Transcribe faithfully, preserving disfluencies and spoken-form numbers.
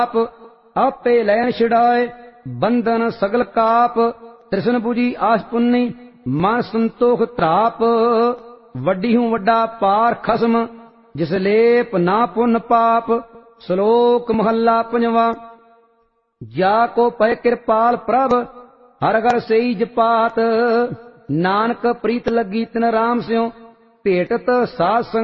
आप आपे लैन छिड़ाए बंधन सगल काप। तृष्ण बुझी आस पुन्नी मन संतोख त्राप। वड्डी हूं वड्डा पार खसम जिस लेप ना पुन पाप। श्लोक महला पंजवा। जाको पै कृपाल प्रभ हर घर सेई जपात। नानक प्रीत लगी तिन राम स्यों भेटत साध संग